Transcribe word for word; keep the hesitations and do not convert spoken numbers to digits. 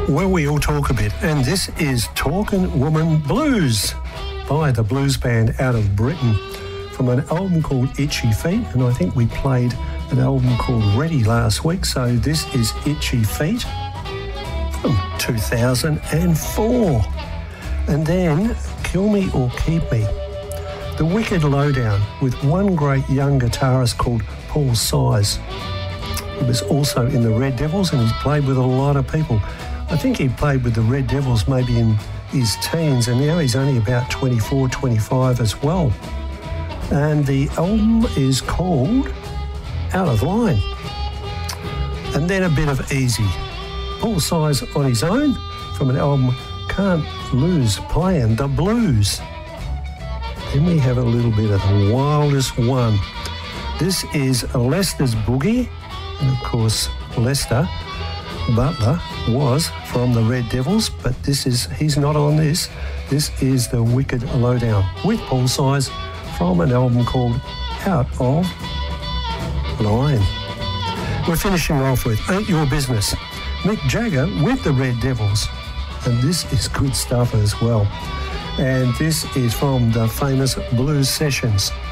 where we all talk a bit, and this is Talkin' Woman Blues by the blues band out of Britain from an album called Itchy Feet, and I think we played an album called Ready last week, so this is Itchy Feet from two thousand four. And then Kill Me or Keep Me, The Wicked Lowdown with one great young guitarist called Paul Size. He was also in the Red Devils and he's played with a lot of people. I think he played with the Red Devils maybe in his teens, and now he's only about twenty-four, twenty-five as well. And the album is called Out of Line. And then a bit of Easy. Paul Size on his own from an album Can't Lose Playing the Blues. Then we have a little bit of the wildest one. This is Lester's Boogie, and of course Lester Butler was from the Red Devils, but this is he's not on this. This is The Wicked Lowdown with Paul Size from an album called Out of Line. We're finishing off with Ain't Your Business, Mick Jagger with the Red Devils, and this is good stuff as well. And this is from the famous Blues Sessions.